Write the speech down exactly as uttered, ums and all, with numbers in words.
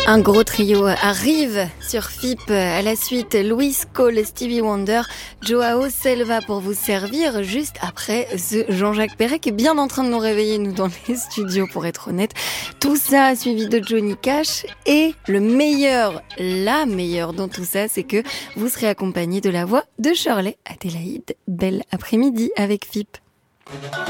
Un gros trio arrive sur F I P à la suite. Louis Cole, Stevie Wonder, Joao Selva pour vous servir juste après ce Jean-Jacques Perret qui est bien en train de nous réveiller, nous, dans les studios, pour être honnête. Tout ça suivi de Johnny Cash. Et le meilleur, la meilleure dans tout ça, c'est que vous serez accompagné de la voix de Shirley Adélaïde. Bel après-midi avec F I P.